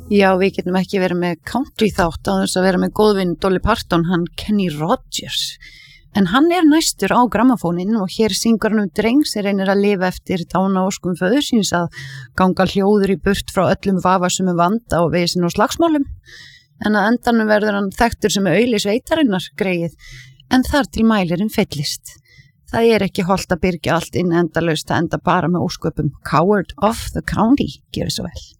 Já, við getum ekki verið með country þátt á þess að vera með góðvinn Dolly Parton, hann Kenny Rogers. En hann næstur á grammafóninn og hér syngur hann dreng sem reynir að lifa eftir dánaóskum föður síns að ganga hljóður í burt frá öllum vafasumum vanda og vesin og slagsmálum. En að endanum verður hann þekktur sem auðli sveitarinnar greið, en þar til mælirinn fyllist. Það ekki hollt að byrgja allt inn endalaust að enda bara með ósköpum. Coward of the County, gjör svo vel.